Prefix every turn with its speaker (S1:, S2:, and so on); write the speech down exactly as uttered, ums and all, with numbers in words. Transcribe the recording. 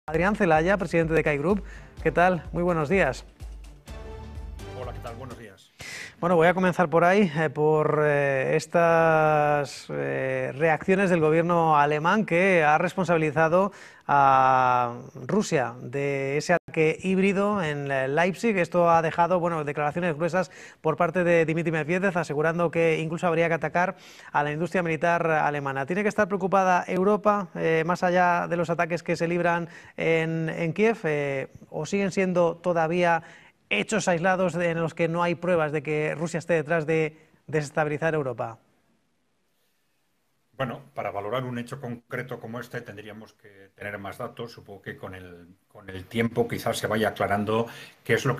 S1: Adrián Celaya, presidente de C A I Group. ¿Qué tal? Muy buenos días.
S2: Hola, ¿qué tal? Buenos días.
S1: Bueno, voy a comenzar por ahí, eh, por eh, estas eh, reacciones del gobierno alemán que ha responsabilizado a Rusia de ese ataque híbrido en Leipzig. Esto ha dejado, bueno, declaraciones gruesas por parte de Dmitry Medvedev, asegurando que incluso habría que atacar a la industria militar alemana. ¿Tiene que estar preocupada Europa, eh, más allá de los ataques que se libran en, en Kiev, eh, o siguen siendo todavía hechos aislados en los que no hay pruebas de que Rusia esté detrás de desestabilizar Europa?
S2: Bueno, para valorar un hecho concreto como este tendríamos que tener más datos. Supongo que con el, con el tiempo quizás se vaya aclarando qué es lo